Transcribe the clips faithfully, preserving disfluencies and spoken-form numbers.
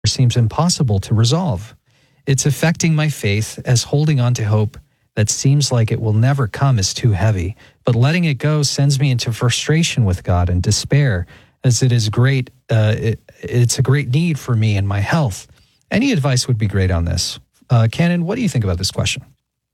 seems impossible to resolve. It's affecting my faith, as holding on to hope that seems like it will never come is too heavy. But letting it go sends me into frustration with God and despair, as it is great. Uh, it, it's a great need for me and my health. Any advice would be great on this. Uh, Canon, what do you think about this question?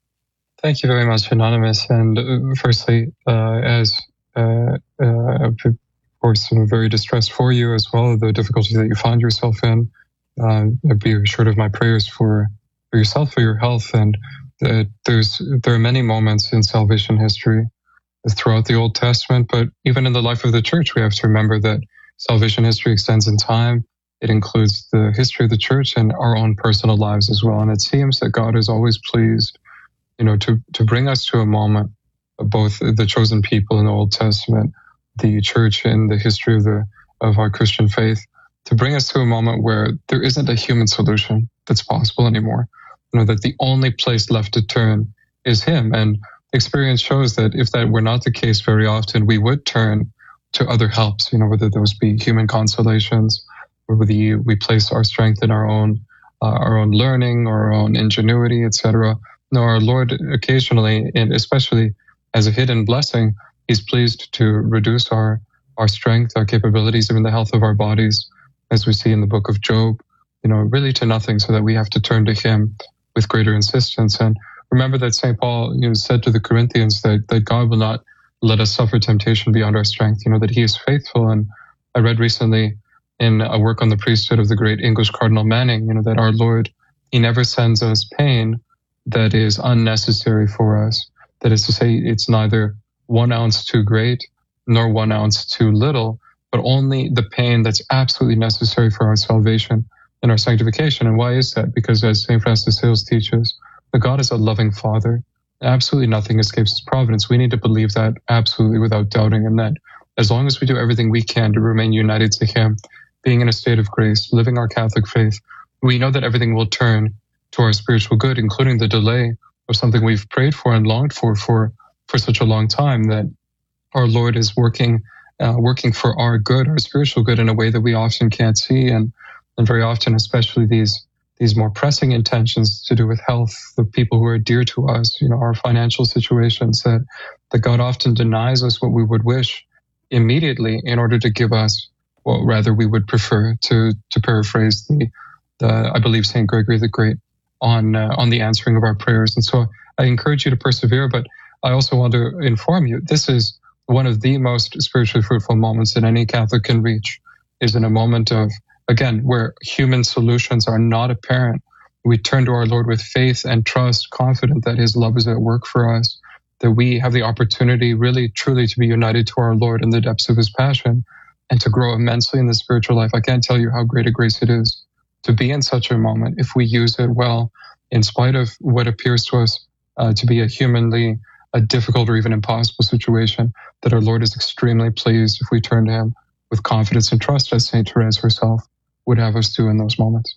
Thank you very much, Anonymous. And uh, firstly, uh, as uh, uh, of course, I'm very distressed for you as well, the difficulties that you find yourself in. Uh, be assured of my prayers for, for yourself, for your health. And uh, there's there are many moments in salvation history throughout the Old Testament, but even in the life of the church, we have to remember that salvation history extends in time. It includes the history of the church and our own personal lives as well. And it seems that God is always pleased, you know, to, to bring us to a moment of both the chosen people in the Old Testament, the church in the history of the of our Christian faith, to bring us to a moment where there isn't a human solution that's possible anymore. You know, that the only place left to turn is Him. And experience shows that if that were not the case very often, we would turn to other helps, you know, whether those be human consolations, or whether we place our strength in our own uh, our own learning or our own ingenuity, et cetera. No, our Lord occasionally, and especially as a hidden blessing, He's pleased to reduce our, our strength, our capabilities, even the health of our bodies, as we see in the book of Job, you know, really to nothing, so that we have to turn to Him with greater insistence. And remember that Saint Paul, you know, said to the Corinthians that, that God will not let us suffer temptation beyond our strength, you know, that He is faithful. And I read recently in a work on the priesthood of the great English Cardinal Manning, you know, that our Lord, He never sends us pain that is unnecessary for us. That is to say, it's neither one ounce too great nor one ounce too little, but only the pain that's absolutely necessary for our salvation and our sanctification. And why is that? Because as Saint Francis de Sales teaches, that God is a loving Father. Absolutely nothing escapes His providence. We need to believe that absolutely without doubting, and that as long as we do everything we can to remain united to Him, being in a state of grace, living our Catholic faith, we know that everything will turn to our spiritual good, including the delay of something we've prayed for and longed for for, for such a long time, that our Lord is working uh, working for our good, our spiritual good, in a way that we often can't see. And, and very often, especially these these more pressing intentions to do with health, the people who are dear to us, you know, our financial situations, that, that God often denies us what we would wish immediately in order to give us what rather we would prefer, to to paraphrase the, the I believe Saint Gregory the Great, on uh, on the answering of our prayers. And so I encourage you to persevere, but I also want to inform you, this is one of the most spiritually fruitful moments that any Catholic can reach, is in a moment of, again, where human solutions are not apparent. We turn to our Lord with faith and trust, confident that His love is at work for us, that we have the opportunity really, truly to be united to our Lord in the depths of His passion and to grow immensely in the spiritual life. I can't tell you how great a grace it is to be in such a moment if we use it well, in spite of what appears to us uh, to be a humanly a difficult or even impossible situation, that our Lord is extremely pleased if we turn to Him with confidence and trust, as Saint Therese herself would have us do in those moments.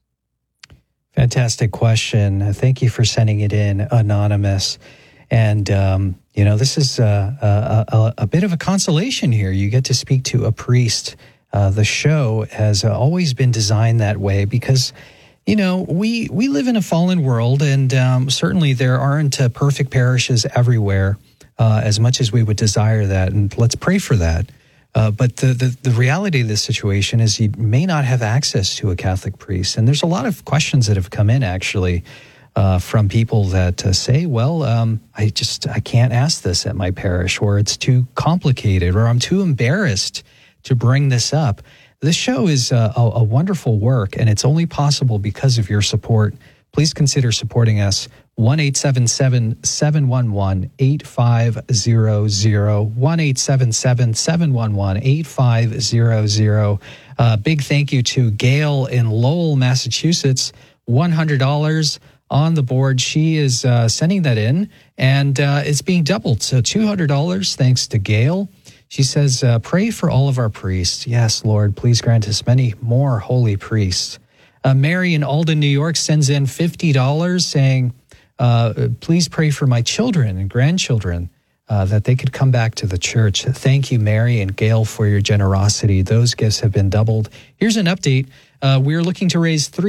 Fantastic question. Thank you for sending it in, Anonymous. And, um, you know, this is a, a, a, a bit of a consolation here. You get to speak to a priest. Uh, the show has always been designed that way because, you know, we, we live in a fallen world, and um, certainly there aren't uh, perfect parishes everywhere, uh, as much as we would desire that. And let's pray for that. Uh, but the, the, the reality of this situation is you may not have access to a Catholic priest. And there's a lot of questions that have come in, actually, uh, from people that uh, say, well, um, I just, I can't ask this at my parish, or it's too complicated, or I'm too embarrassed to bring this up. This show is a, a, a wonderful work, and it's only possible because of your support. Please consider supporting us. one eight seven seven, seven one one, eight five zero zero, one eight seven seven, seven one one, eight five zero zero. Uh, big thank you to Gail in Lowell, Massachusetts. one hundred dollars on the board. She is uh, sending that in, and uh, it's being doubled. So two hundred dollars thanks to Gail. She says, uh, pray for all of our priests. Yes, Lord, please grant us many more holy priests. Uh, Mary in Alden, New York sends in fifty dollars saying, uh, please pray for my children and grandchildren uh, that they could come back to the church. Thank you, Mary and Gail, for your generosity. Those gifts have been doubled. Here's an update. Uh, we're looking to raise three